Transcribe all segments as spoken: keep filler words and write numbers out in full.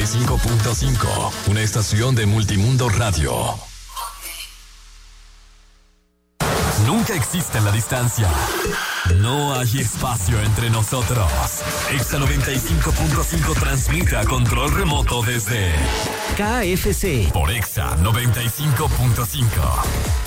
cinco punto cinco, una estación de Multimundo Radio. Nunca existe la distancia. No hay espacio entre nosotros. Exa noventa y cinco punto cinco transmite a control remoto desde K F C por Exa noventa y cinco punto cinco.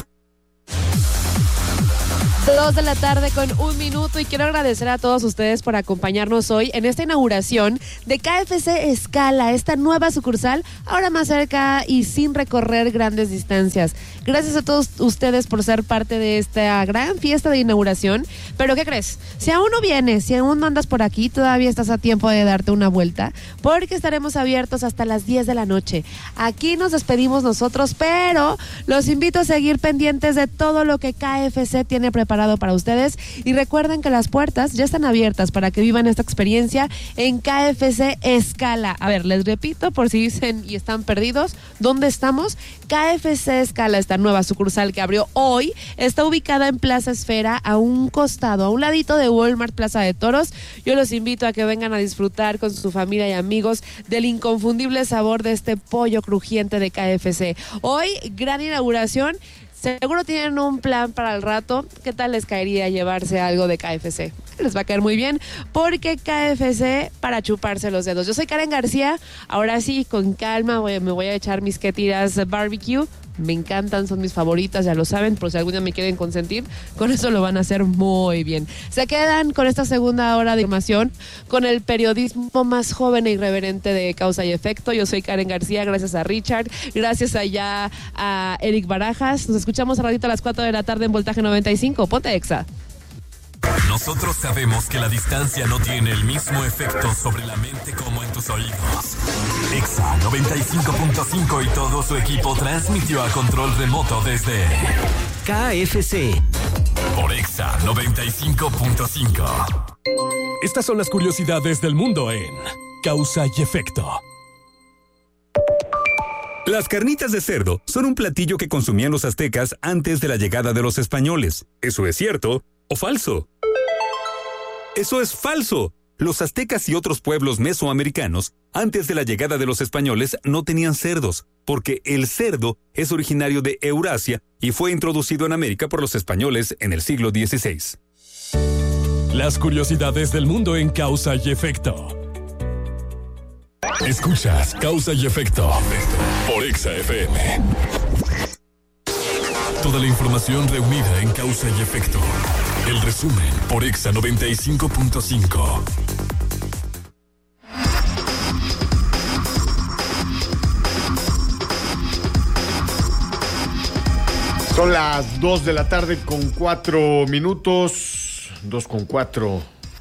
Dos de la tarde con un minuto y quiero agradecer a todos ustedes por acompañarnos hoy en esta inauguración de K F C Escala, esta nueva sucursal, ahora más cerca y sin recorrer grandes distancias. Gracias a todos ustedes por ser parte de esta gran fiesta de inauguración. Pero ¿qué crees? Si aún no vienes, si aún no andas por aquí, todavía estás a tiempo de darte una vuelta, porque estaremos abiertos hasta las diez de la noche. Aquí nos despedimos nosotros, pero los invito a seguir pendientes de todo lo que K F C tiene preparado para ustedes y recuerden que las puertas ya están abiertas para que vivan esta experiencia en K F C Escala. A ver, les repito por si dicen y están perdidos, ¿dónde estamos? K F C Escala, esta nueva sucursal que abrió hoy, está ubicada en Plaza Esfera, a un costado, a un ladito de Walmart Plaza de Toros. Yo los invito a que vengan a disfrutar con su familia y amigos del inconfundible sabor de este pollo crujiente de K F C. Hoy, gran inauguración. Seguro tienen un plan para el rato. ¿Qué tal les caería llevarse algo de K F C? Les va a caer muy bien, porque K F C para chuparse los dedos. Yo soy Karen García. Ahora sí, con calma, voy, me voy a echar mis que tiras barbecue. Me encantan, son mis favoritas, ya lo saben, por si algún día me quieren consentir, con eso lo van a hacer muy bien. Se quedan con esta segunda hora de información, con el periodismo más joven e irreverente de Causa y Efecto. Yo soy Karen García, gracias a Richard, gracias allá a Eric Barajas. Nos escuchamos a ratito a las cuatro de la tarde en Voltaje noventa y cinco. Ponte Exa. Nosotros sabemos que la distancia no tiene el mismo efecto sobre la mente como en tus oídos. Exa noventa y cinco punto cinco y todo su equipo transmitió a control remoto desde K F C por Exa noventa y cinco punto cinco. Estas son las curiosidades del mundo en Causa y Efecto. Las carnitas de cerdo son un platillo que consumían los aztecas antes de la llegada de los españoles. ¿Eso es cierto o falso? Eso es falso. Los aztecas y otros pueblos mesoamericanos, antes de la llegada de los españoles, no tenían cerdos, porque el cerdo es originario de Eurasia y fue introducido en América por los españoles en el siglo dieciséis. Las curiosidades del mundo en Causa y Efecto. Escuchas Causa y Efecto por Exa F M. Toda la información reunida en Causa y Efecto. El resumen por Exa noventa y cinco punto cinco. Son las dos de la tarde con cuatro minutos. Dos con cuatro.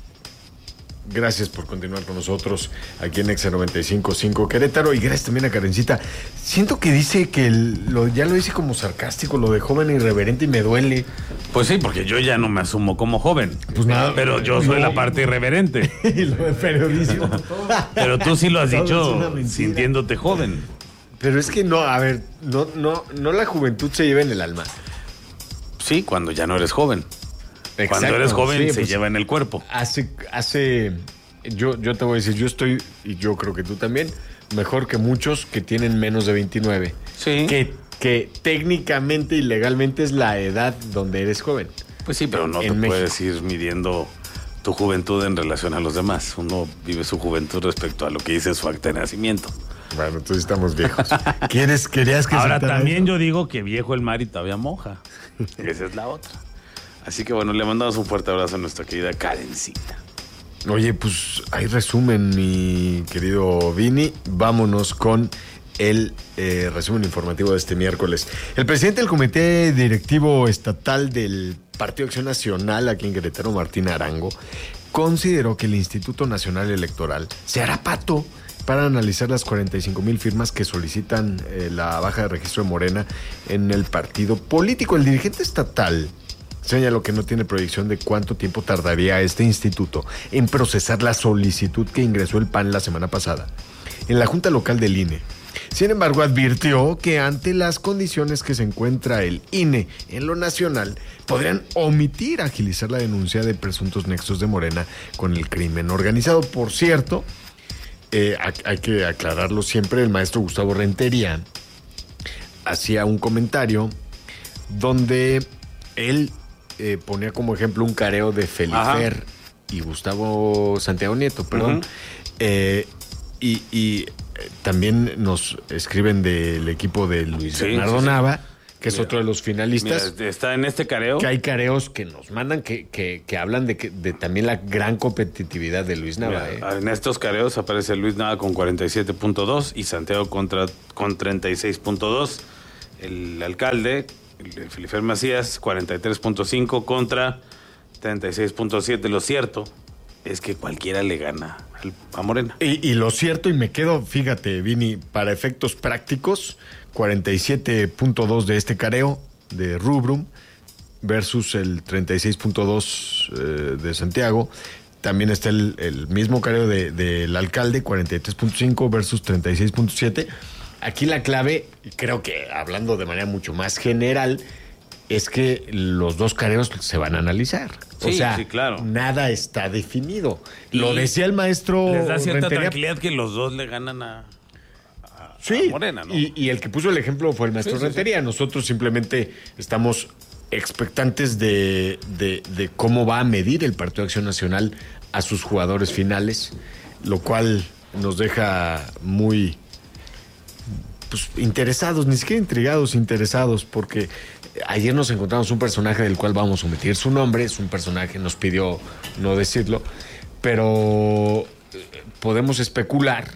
Gracias por continuar con nosotros aquí en Exa noventa y cinco punto cinco Querétaro, y gracias también a Karencita. Siento que dice que el, lo, ya lo dice como sarcástico, lo de joven e irreverente, y me duele. Pues sí, porque yo ya no me asumo como joven. Pues nada. Pero yo soy no, la parte irreverente. Y lo de periodismo. Pero tú sí lo has dicho sintiéndote joven. Pero es que no, a ver, no, no, no la juventud se lleva en el alma. Sí, cuando ya no eres joven. Exacto, cuando eres joven sí, se pues, lleva en el cuerpo. Hace, hace, yo, yo te voy a decir, yo estoy, y yo creo que tú también, mejor que muchos que tienen menos de veintinueve. Sí. Que, que técnicamente y legalmente es la edad donde eres joven. Pues sí, pero no te México. puedes ir midiendo tu juventud en relación a los demás. Uno vive su juventud respecto a lo que dice su acta de nacimiento. Bueno, entonces estamos viejos. ¿Quieres, querías que Ahora soltara también esto? yo digo que viejo el mar y todavía moja. Esa es la otra. Así que bueno, le mandamos un fuerte abrazo a nuestra querida Karencita. Oye, pues hay resumen, mi querido Vini. Vámonos con el eh, resumen informativo de este miércoles. El presidente del Comité Directivo Estatal del Partido Acción Nacional, aquí en Querétaro, Martín Arango, consideró que el Instituto Nacional Electoral se hará pato para analizar las cuarenta y cinco mil firmas que solicitan eh, la baja de registro de Morena en el partido político. El dirigente estatal señaló que no tiene proyección de cuánto tiempo tardaría este instituto en procesar la solicitud que ingresó el P A N la semana pasada en la Junta Local del I N E. Sin embargo, advirtió que ante las condiciones que se encuentra el I N E en lo nacional, podrían omitir agilizar la denuncia de presuntos nexos de Morena con el crimen organizado. Por cierto, eh, hay, hay que aclararlo siempre, el maestro Gustavo Rentería hacía un comentario donde él eh, ponía como ejemplo un careo de Felifer Ajá. y Gustavo Santiago Nieto, perdón. Uh-huh. eh, y, y también nos escriben del equipo de Luis sí, Bernardo sí, sí. Nava, que es mira, otro de los finalistas. Mira, está en este careo. Que hay careos que nos mandan que, que, que hablan de, que, de también la gran competitividad de Luis Nava. Mira, eh. En estos careos aparece Luis Nava con cuarenta y siete punto dos y Santiago contra, con treinta y seis punto dos. El alcalde, el Felifer Macías, cuarenta y tres punto cinco contra treinta y seis punto siete. Lo cierto es que cualquiera le gana a Morena. Y, y lo cierto, y me quedo, fíjate, Vini, para efectos prácticos, cuarenta y siete punto dos de este careo de Rubrum versus el treinta y seis punto dos eh, de Santiago. También está el, el mismo careo del de, de alcalde, cuarenta y tres punto cinco versus treinta y seis punto siete. Aquí la clave, creo que hablando de manera mucho más general, es que los dos careos se van a analizar. Sí, o sea, sí, claro. Nada está definido. Y lo decía el maestro les da cierta Rentería. Tranquilidad que los dos le ganan a, a, sí, a Morena, ¿no? Y, y el que puso el ejemplo fue el maestro sí, sí, Rentería. Sí. Nosotros simplemente estamos expectantes de, de, de cómo va a medir el Partido de Acción Nacional a sus jugadores finales, lo cual nos deja muy... Pues, interesados, ni siquiera intrigados, interesados, porque ayer nos encontramos un personaje del cual vamos a omitir su nombre, es un personaje, nos pidió no decirlo, pero podemos especular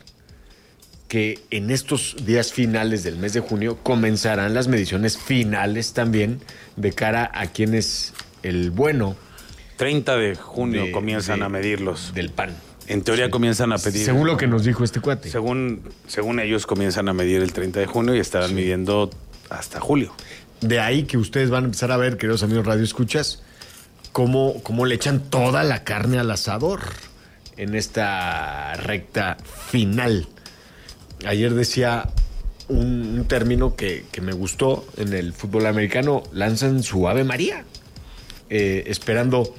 que en estos días finales del mes de junio comenzarán las mediciones finales también de cara a quién es el bueno. treinta de junio de, comienzan de, a medirlos. Del P A N. En teoría sí. comienzan a pedir... Según lo que nos dijo este cuate. Según, según ellos comienzan a medir el treinta de junio y estarán sí. midiendo hasta julio. De ahí que ustedes van a empezar a ver, queridos amigos Radio Escuchas, cómo, cómo le echan toda la carne al asador en esta recta final. Ayer decía un, un término que, que me gustó en el fútbol americano, lanzan su Ave María, eh, esperando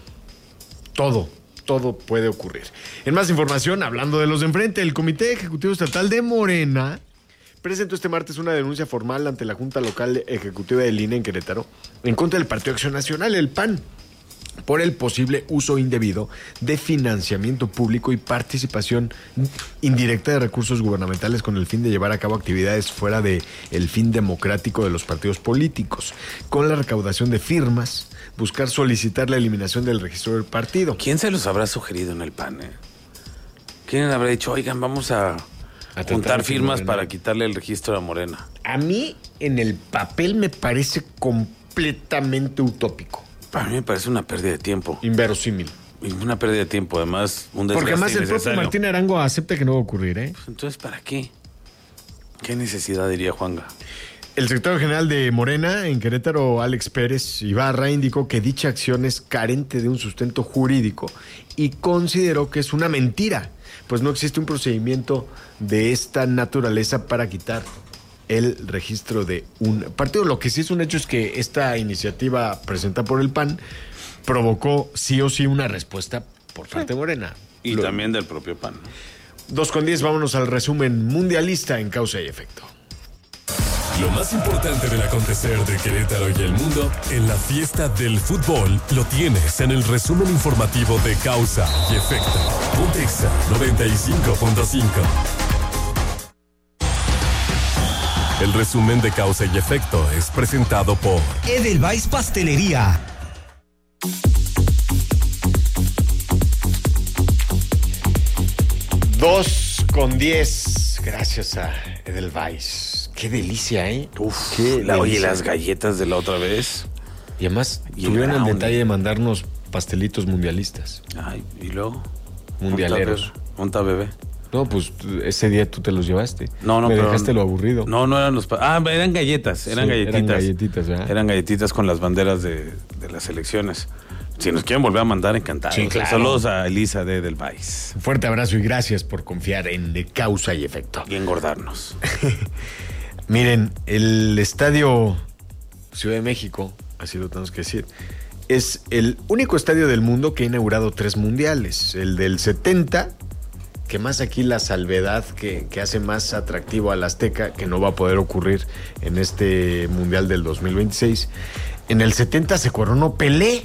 todo. Todo puede ocurrir. En más información, hablando de los de enfrente, el Comité Ejecutivo Estatal de Morena presentó este martes una denuncia formal ante la Junta Local Ejecutiva del I N E en Querétaro en contra del Partido Acción Nacional, el P A N, por el posible uso indebido de financiamiento público y participación indirecta de recursos gubernamentales con el fin de llevar a cabo actividades fuera de el fin democrático de los partidos políticos, con la recaudación de firmas, buscar solicitar la eliminación del registro del partido. ¿Quién se los habrá sugerido en el P A N? Eh? ¿Quién habrá dicho, oigan, vamos a, a juntar firmas para quitarle el registro a Morena? A mí, en el papel, me parece completamente utópico. Para mí me parece una pérdida de tiempo. Inverosímil. Una pérdida de tiempo, además, un desgaste Porque además el propio Martín Arango acepta que no va a ocurrir, ¿eh? Pues entonces, ¿para qué? ¿Qué necesidad, diría Juanga? El secretario general de Morena en Querétaro, Alex Pérez Ibarra, indicó que dicha acción es carente de un sustento jurídico y consideró que es una mentira, pues no existe un procedimiento de esta naturaleza para quitar el registro de un partido. Lo que sí es un hecho es que esta iniciativa presentada por el P A N provocó sí o sí una respuesta por parte de Morena. Y Lo... también del propio P A N. Dos con diez, vámonos al resumen mundialista en Causa y Efecto. Lo más importante del acontecer de Querétaro y el mundo en la fiesta del fútbol lo tienes en el resumen informativo de Causa y Efecto. Pontexa noventa y cinco punto cinco. El resumen de Causa y Efecto es presentado por Edelweiss Pastelería. Dos con diez, gracias a Edelweiss. Qué delicia, ¿eh? Uf, qué la, oye, las galletas de la otra vez. Y además y tuvieron el, el detalle de mandarnos pastelitos mundialistas. Ay, y luego. Mundialeros. Monta bebé. No, pues ese día tú te los llevaste. No, no, Me pero dejaste lo aburrido. No, no eran los... Ah, eran galletas, eran sí, galletitas. Eran galletitas, ¿verdad? Eran galletitas con las banderas de, de las elecciones. Si nos quieren volver a mandar, encantados. Sí, claro. Saludos a Elisa de Edelweiss. Un fuerte abrazo y gracias por confiar en de Causa y Efecto. Y engordarnos. Miren, el estadio Ciudad de México, así lo tenemos que decir, es el único estadio del mundo que ha inaugurado tres mundiales. El del setenta, que más aquí la salvedad que, que hace más atractivo al Azteca, que no va a poder ocurrir en este Mundial del dos mil veintiséis. En el setenta se coronó Pelé.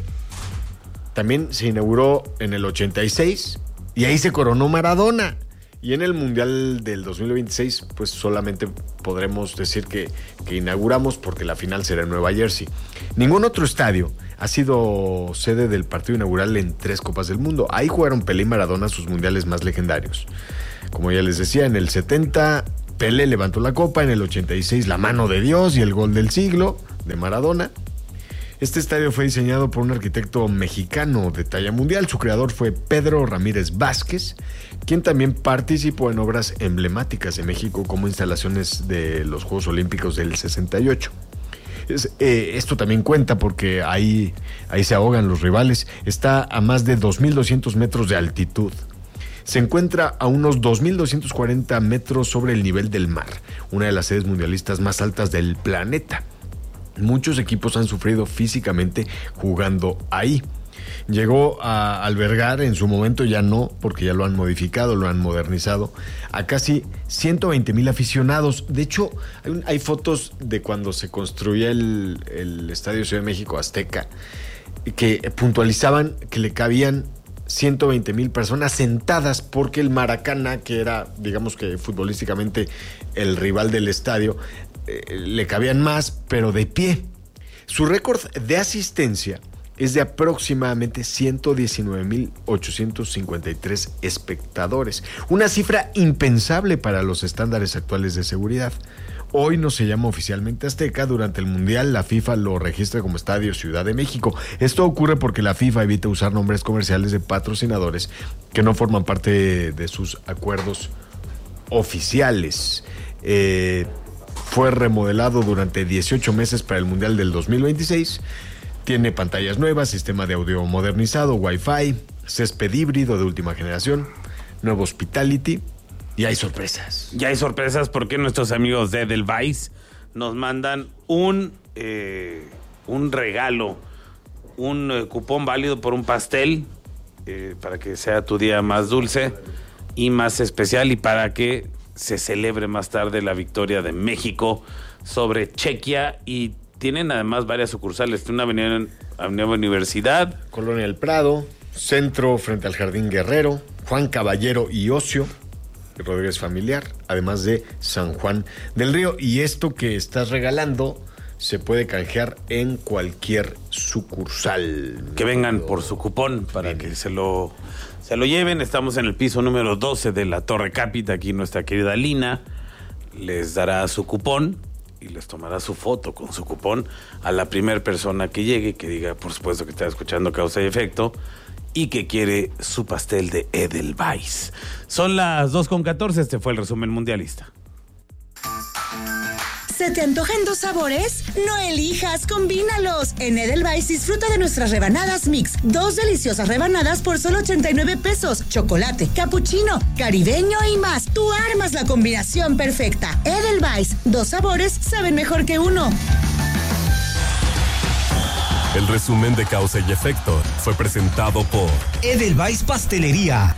También se inauguró en el ochenta y seis y ahí se coronó Maradona. Y en el Mundial del dos mil veintiséis, pues solamente podremos decir que, que inauguramos porque la final será en Nueva Jersey. Ningún otro estadio ha sido sede del partido inaugural en tres Copas del Mundo. Ahí jugaron Pelé y Maradona sus mundiales más legendarios. Como ya les decía, en el setenta Pelé levantó la copa, en el ochenta y seis la mano de Dios y el gol del siglo de Maradona. Este estadio fue diseñado por un arquitecto mexicano de talla mundial. Su creador fue Pedro Ramírez Vázquez, quien también participó en obras emblemáticas de México como instalaciones de los Juegos Olímpicos del sesenta y ocho. Es, eh, esto también cuenta porque ahí, ahí se ahogan los rivales. Está a más de dos mil doscientos metros de altitud. Se encuentra a unos dos mil doscientos cuarenta metros sobre el nivel del mar, una de las sedes mundialistas más altas del planeta. Muchos equipos han sufrido físicamente jugando ahí. Llegó a albergar, en su momento ya no, porque ya lo han modificado, lo han modernizado, a casi ciento veinte mil aficionados. De hecho, hay, un, hay fotos de cuando se construía el, el Estadio Ciudad de México Azteca, que puntualizaban que le cabían ciento veinte mil personas sentadas, porque el Maracaná, que era, digamos que futbolísticamente el rival del estadio, eh, le cabían más, pero de pie. Su récord de asistencia es de aproximadamente ciento diecinueve mil ochocientos cincuenta y tres espectadores, una cifra impensable para los estándares actuales de seguridad. Hoy no se llama oficialmente Azteca. Durante el Mundial la FIFA lo registra como Estadio Ciudad de México. Esto ocurre porque la FIFA evita usar nombres comerciales de patrocinadores que no forman parte de, de sus acuerdos oficiales. Eh, fue remodelado durante dieciocho meses para el Mundial del dos mil veintiséis. Tiene pantallas nuevas, sistema de audio modernizado, Wi-Fi, césped híbrido de última generación, nuevo hospitality. Y hay sorpresas. Ya hay sorpresas porque nuestros amigos de Edelweiss nos mandan un, eh, un regalo, un eh, cupón válido por un pastel eh, para que sea tu día más dulce y más especial y para que se celebre más tarde la victoria de México sobre Chequia. Y tienen además varias sucursales. Una avenida, avenida Universidad, Colonia El Prado, Centro frente al Jardín Guerrero, Juan Caballero y Ocio, Rodríguez Familiar, además de San Juan del Río. Y esto que estás regalando se puede canjear en cualquier sucursal. Que vengan por su cupón para Bien. que se lo, se lo lleven. Estamos en el piso número doce de la Torre Cápita. Aquí nuestra querida Lina les dará su cupón y les tomará su foto con su cupón a la primera persona que llegue, que diga, por supuesto, que está escuchando Causa y Efecto y que quiere su pastel de Edelweiss. Son las dos con catorce, este fue el resumen mundialista. ¿Se te antojan dos sabores? No elijas, combínalos. En Edelweiss disfruta de nuestras rebanadas mix. Dos deliciosas rebanadas por solo ochenta y nueve pesos. Chocolate, capuchino, caribeño y más. Tú armas la combinación perfecta. Edelweiss, dos sabores saben mejor que uno. El resumen de Causa y Efecto fue presentado por Edelweiss Pastelería.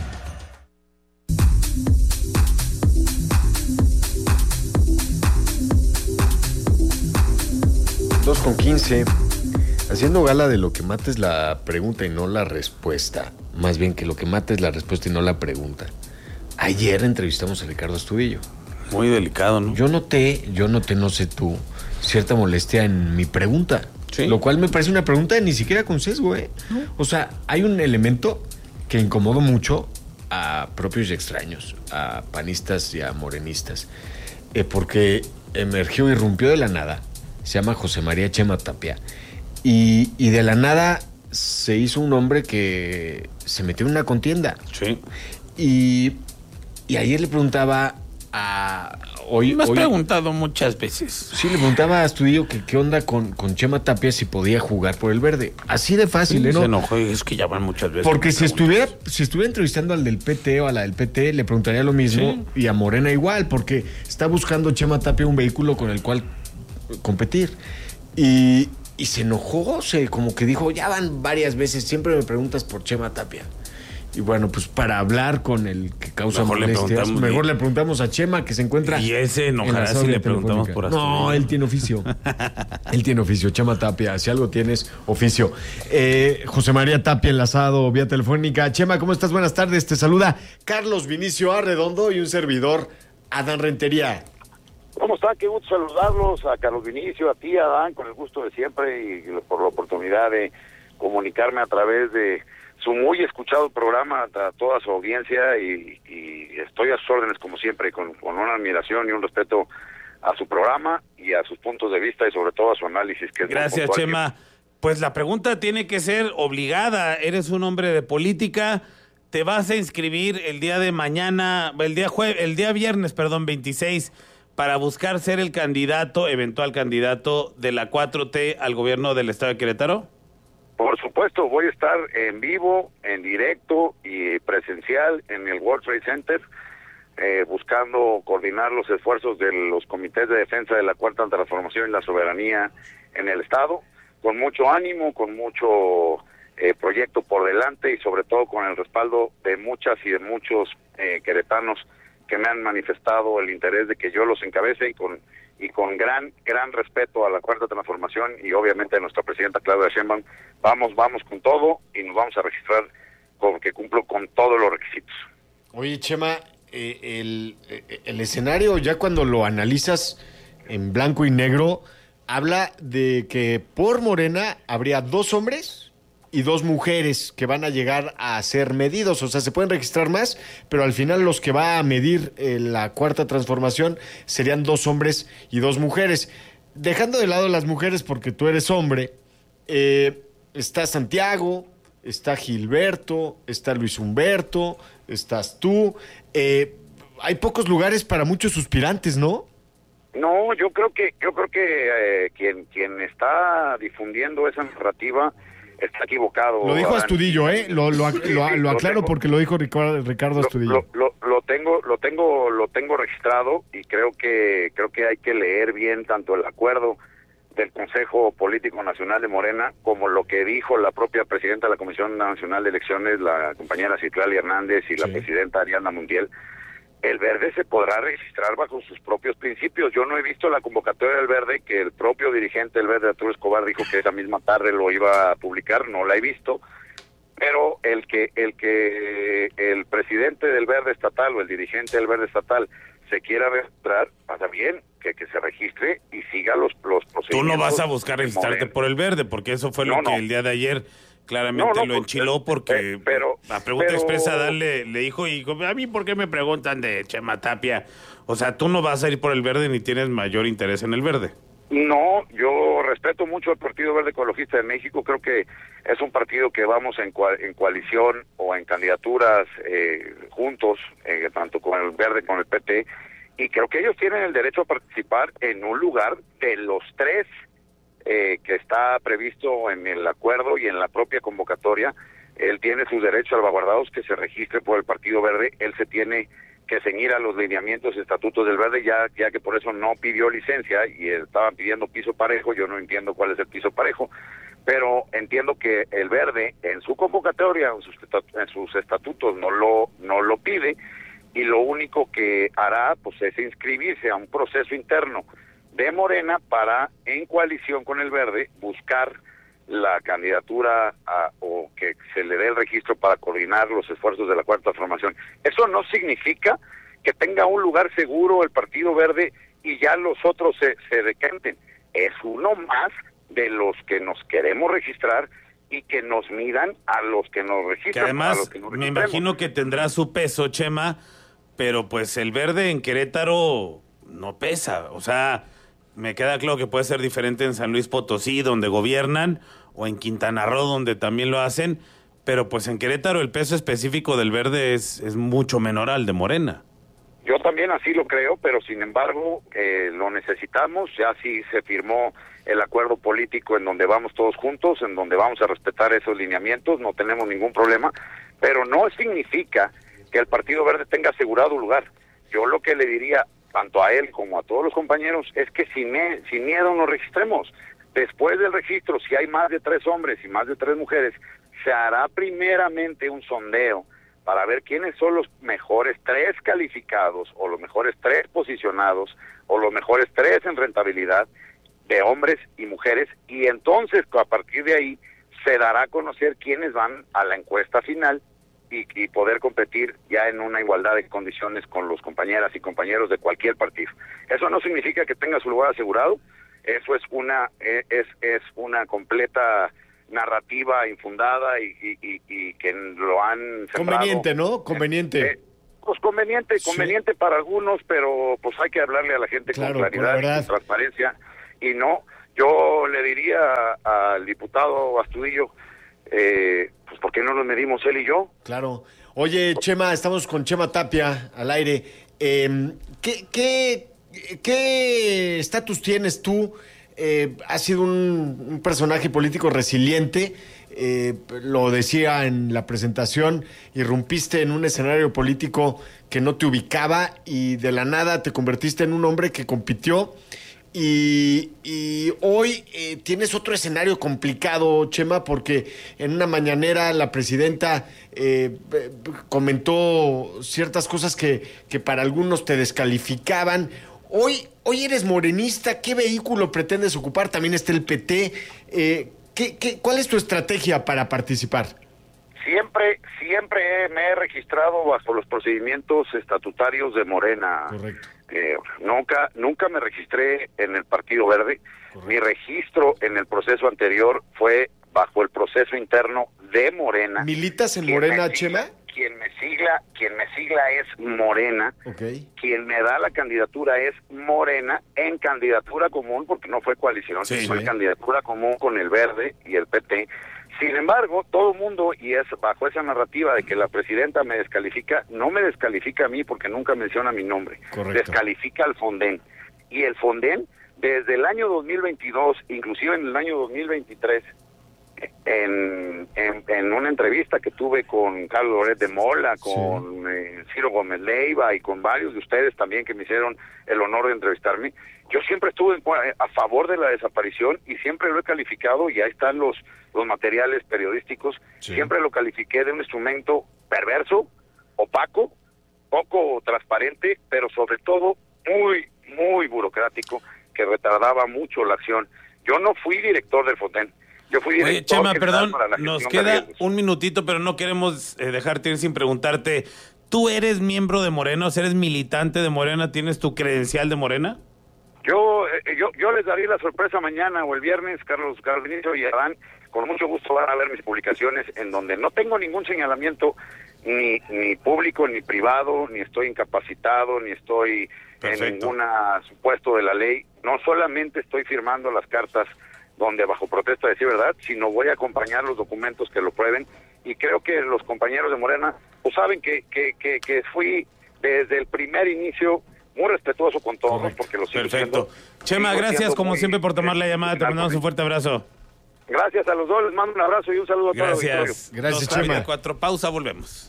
dos con quince. Haciendo gala de lo que mata es la pregunta y no la respuesta. Más bien que lo que mata es la respuesta y no la pregunta. Ayer entrevistamos a Ricardo Astudillo. Muy delicado, ¿no? Yo noté, yo noté, no sé tú, cierta molestia en mi pregunta. Sí. Lo cual me parece una pregunta ni siquiera con sesgo, ¿eh? ¿No? O sea, hay un elemento que incomodó mucho a propios y extraños, a panistas y a morenistas, eh, porque emergió, irrumpió de la nada. Se llama José María Chema Tapia. Y, y de la nada se hizo un hombre que se metió en una contienda. Sí. Y, y ayer le preguntaba a... Hoy, Me has hoy, preguntado muchas veces. Sí, le preguntaba a Astudillo que qué onda con, con Chema Tapia si podía jugar por el verde. Así de fácil, Sí, ¿eh? ¿no? Se enojó y es que ya van muchas veces. Porque si estuviera, si estuviera entrevistando al del P T o a la del P T, le preguntaría lo mismo. Sí. Y a Morena igual, porque está buscando Chema Tapia un vehículo con el cual competir. Y, y se enojó, se como que dijo, ya van varias veces, siempre me preguntas por Chema Tapia. Y bueno, pues para hablar con el que causa Mejor le molestias, preguntamos- mejor le preguntamos a Chema, que se encuentra Y ese en la enojará si sala le preguntamos telefónica. por No, Astudillo. él tiene oficio. Él tiene oficio. Chema Tapia, si algo tienes, oficio. Eh, José María Tapia enlazado vía telefónica. Chema, ¿cómo estás? Buenas tardes. Te saluda Carlos Vinicio Arredondo y un servidor, Adán Rentería. ¿Cómo están? Qué gusto saludarlos, a Carlos Vinicio, a ti, a Adán, con el gusto de siempre y por la oportunidad de comunicarme a través de su muy escuchado programa a toda su audiencia y, y estoy a sus órdenes como siempre, con, con una admiración y un respeto a su programa y a sus puntos de vista y sobre todo a su análisis. Que es muy Gracias, puntual. Chema. Pues la pregunta tiene que ser obligada. Eres un hombre de política. Te vas a inscribir el día de mañana, el día jue- el día viernes, perdón, veintiséis, para buscar ser el candidato, eventual candidato de la cuatro T al gobierno del estado de Querétaro. Por supuesto, voy a estar en vivo, en directo y presencial en el World Trade Center, eh, buscando coordinar los esfuerzos de los comités de defensa de la Cuarta Transformación y la soberanía en el Estado, con mucho ánimo, con mucho eh, proyecto por delante y sobre todo con el respaldo de muchas y de muchos eh, queretanos que me han manifestado el interés de que yo los encabece y con y con gran gran respeto a la Cuarta Transformación y obviamente a nuestra presidenta Claudia Sheinbaum, vamos vamos con todo y nos vamos a registrar con que cumplo con todos los requisitos. Oye, Chema, eh, el, eh, el escenario, ya cuando lo analizas en blanco y negro, habla de que por Morena habría dos hombres y dos mujeres que van a llegar a ser medidos. O sea, se pueden registrar más, pero al final los que va a medir eh, la Cuarta Transformación serían dos hombres y dos mujeres. Dejando de lado las mujeres porque tú eres hombre, eh, está Santiago, está Gilberto, está Luis Humberto, estás tú. Eh, hay pocos lugares para muchos suspirantes, ¿no? No, yo creo que yo creo que eh, quien quien está difundiendo esa narrativa está equivocado. Lo dijo Adán. Astudillo, ¿eh? Lo, lo, Sí, lo, sí, lo aclaro tengo- porque lo dijo Ricardo, Ricardo lo, Astudillo. lo, lo, lo tengo lo tengo lo tengo registrado y creo que creo que hay que leer bien tanto el acuerdo del Consejo Político Nacional de Morena como lo que dijo la propia presidenta de la Comisión Nacional de Elecciones, la compañera Citlali Hernández y la Sí. presidenta Ariadna Mundial. El Verde se podrá registrar bajo sus propios principios. Yo no he visto la convocatoria del Verde, que el propio dirigente del Verde, Arturo Escobar, dijo que esa misma tarde lo iba a publicar, no la he visto, pero el que el que el presidente del Verde estatal o el dirigente del Verde estatal se quiera registrar, pasa bien, que, que se registre y siga los, los procedimientos. Tú no vas a buscar de registrarte Morena. por el verde, porque eso fue No, lo que no. el día de ayer claramente No, no, lo pues, enchiló, porque eh, pero- la pregunta pero- expresa darle le dijo, y a mí, ¿por qué me preguntan de Chema Tapia? O sea, tú no vas a ir por el verde ni tienes mayor interés en el verde. No, yo respeto mucho al Partido Verde Ecologista de México, creo que es un partido que vamos en, cua- en coalición o en candidaturas eh, juntos, eh, tanto con el Verde como el P T, y creo que ellos tienen el derecho a participar en un lugar de los tres eh, que está previsto en el acuerdo y en la propia convocatoria. Él tiene sus derechos salvaguardados, que se registre por el Partido Verde, él se tiene que ceñir a los lineamientos y estatutos del Verde, ya ya que por eso no pidió licencia y estaban pidiendo piso parejo. Yo no entiendo cuál es el piso parejo, pero entiendo que el Verde en su convocatoria, en sus, estatu- en sus estatutos no lo no lo pide, y lo único que hará pues es inscribirse a un proceso interno de Morena para, en coalición con el Verde, buscar la candidatura a, o que se le dé el registro para coordinar los esfuerzos de la Cuarta Transformación. Eso no significa que tenga un lugar seguro el Partido Verde y ya los otros se, se decanten. Es uno más de los que nos queremos registrar y que nos midan a los que nos registran. Que a además, los que nos me registremos. imagino que tendrá su peso, Chema, pero pues el verde en Querétaro no pesa. O sea, me queda claro que puede ser diferente en San Luis Potosí, donde gobiernan, o en Quintana Roo, donde también lo hacen, pero pues en Querétaro el peso específico del verde es, es mucho menor al de Morena. Yo también así lo creo, pero sin embargo eh, lo necesitamos. Ya sí se firmó el acuerdo político en donde vamos todos juntos, en donde vamos a respetar esos lineamientos, no tenemos ningún problema, pero no significa que el Partido Verde tenga asegurado un lugar. Yo lo que le diría tanto a él como a todos los compañeros es que sin, me, sin miedo nos registremos. Después del registro, si hay más de tres hombres y más de tres mujeres, se hará primeramente un sondeo para ver quiénes son los mejores tres calificados o los mejores tres posicionados o los mejores tres en rentabilidad de hombres y mujeres, y entonces a partir de ahí se dará a conocer quiénes van a la encuesta final y, y poder competir ya en una igualdad de condiciones con los compañeras y compañeros de cualquier partido. Eso no significa que tenga su lugar asegurado, eso es una es es una completa narrativa infundada y, y, y, y que lo han sembrado. Conveniente, ¿no? Conveniente. Eh, pues conveniente, conveniente sí. Para algunos, pero pues hay que hablarle a la gente claro, con claridad y con transparencia. Y no, yo le diría al diputado Astudillo, eh, pues ¿por qué no nos medimos él y yo? Claro. Oye, Chema, estamos con Chema Tapia al aire. Eh, ¿qué, qué, qué estatus tienes tú? Eh, has sido un, un personaje político resiliente, eh, lo decía en la presentación, irrumpiste en un escenario político que no te ubicaba y de la nada te convertiste en un hombre que compitió. Y, y hoy eh, tienes otro escenario complicado, Chema, porque en una mañanera la presidenta eh, comentó ciertas cosas que, que para algunos te descalificaban. Hoy, hoy eres morenista, ¿qué vehículo pretendes ocupar? También está el P T. Eh, ¿qué, qué, ¿Cuál es tu estrategia para participar? Siempre, siempre me he registrado bajo los procedimientos estatutarios de Morena. Correcto. Eh, nunca, nunca me registré en el Partido Verde. Correcto. Mi registro en el proceso anterior fue bajo el proceso interno de Morena. ¿Militas en Morena, Chema? Quien me sigla, quien me sigla es Morena. Okay. Quien me da la candidatura es Morena en candidatura común, porque no fue coalición, sí, fue sí. candidatura común con el Verde y el P T. Sin embargo, todo el mundo, y es bajo esa narrativa de que la presidenta me descalifica, no me descalifica a mí porque nunca menciona mi nombre. Correcto. Descalifica al Fonden. Y el Fonden, desde el año dos mil veintidós, inclusive en el año dos mil veintitrés, en, en, en una entrevista que tuve con Carlos Loret de Mola, con sí. eh, Ciro Gómez Leiva y con varios de ustedes también que me hicieron el honor de entrevistarme, yo siempre estuve a favor de la desaparición y siempre lo he calificado, y ahí están los, los materiales periodísticos, sí. Siempre lo califiqué de un instrumento perverso, opaco, poco transparente, pero sobre todo muy, muy burocrático, que retardaba mucho la acción. Yo no fui director del Fonden. Yo fui Oye, Chema, perdón, nos queda un minutito, pero no queremos eh, dejarte ir sin preguntarte. ¿Tú eres miembro de Morena, o sea, eres militante de Morena? ¿Tienes tu credencial de Morena? Yo eh, yo yo les daré la sorpresa mañana o el viernes, Carlos, Carlos Vinicio y Adán. Con mucho gusto van a ver mis publicaciones en donde no tengo ningún señalamiento ni ni público ni privado, ni estoy incapacitado, ni estoy Perfecto. En ningún supuesto de la ley. No solamente estoy firmando las cartas donde bajo protesta de decir verdad, sino voy a acompañar los documentos que lo prueben, y creo que los compañeros de Morena pues saben que que que, que fui desde el primer inicio muy respetuoso con todos. Correcto. Porque los Perfecto. Siendo, Chema, gracias como muy, siempre por tomar la llamada, te mandamos un fuerte abrazo. Gracias a los dos, les mando un abrazo y un saludo a todos. Gracias. Gracias, Chema. Cuatro, pausa, volvemos.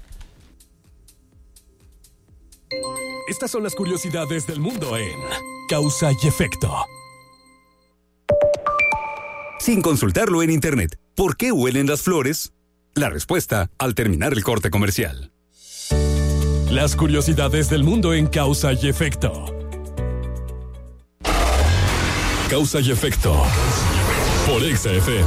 Estas son las curiosidades del mundo en Causa y Efecto. Sin consultarlo en internet, ¿por qué huelen las flores? La respuesta al terminar el corte comercial. Las curiosidades del mundo en Causa y Efecto. Causa y Efecto. Por Exa F M.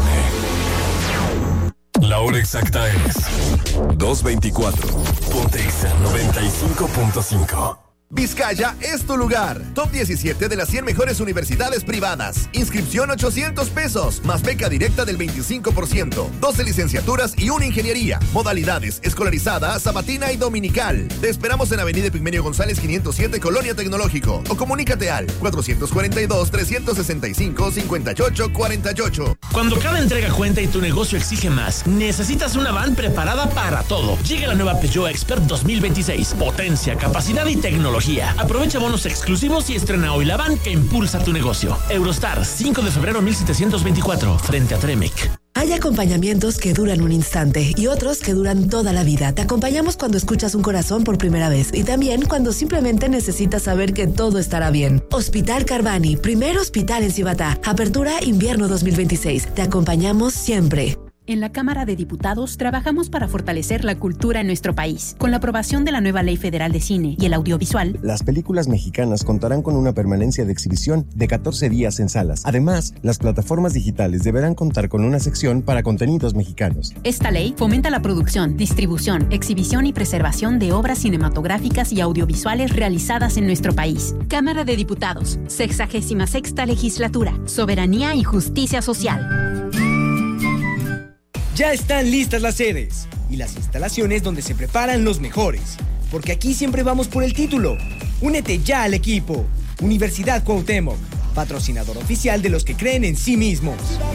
La hora exacta es dos veinticuatro. Ponte Exa noventa y cinco punto cinco. Vizcaya es tu lugar. Top diecisiete de las cien mejores universidades privadas. Inscripción ochocientos pesos, más beca directa del veinticinco por ciento. doce licenciaturas y una ingeniería. Modalidades: escolarizada, sabatina y dominical. Te esperamos en Avenida Pigmenio González quinientos siete, Colonia Tecnológico. O comunícate al cuatrocientos cuarenta y dos, trescientos sesenta y cinco, cincuenta y ocho cuarenta y ocho. Cuando cada entrega cuenta y tu negocio exige más, necesitas una van preparada para todo. Llega la nueva Peugeot Expert dos mil veintiséis. Potencia, capacidad y tecnología. Aprovecha bonos exclusivos y estrena hoy la van que impulsa tu negocio. Eurostar, cinco de febrero mil setecientos veinticuatro, frente a Tremec. Hay acompañamientos que duran un instante y otros que duran toda la vida. Te acompañamos cuando escuchas un corazón por primera vez y también cuando simplemente necesitas saber que todo estará bien. Hospital Carvani, primer hospital en Cibatá. Apertura invierno dos mil veintiséis. Te acompañamos siempre. En la Cámara de Diputados trabajamos para fortalecer la cultura en nuestro país. Con la aprobación de la nueva Ley Federal de Cine y el audiovisual, las películas mexicanas contarán con una permanencia de exhibición de catorce días en salas. Además, las plataformas digitales deberán contar con una sección para contenidos mexicanos. Esta ley fomenta la producción, distribución, exhibición y preservación de obras cinematográficas y audiovisuales realizadas en nuestro país. Cámara de Diputados, sexagésima sexta legislatura, soberanía y justicia social. Ya están listas las sedes y las instalaciones donde se preparan los mejores, porque aquí siempre vamos por el título. Únete ya al equipo. Universidad Cuauhtémoc, patrocinador oficial de los que creen en sí mismos.